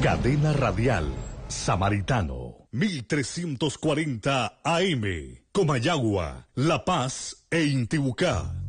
Cadena Radial Samaritano, 1340 AM, Comayagua, La Paz e Intibucá.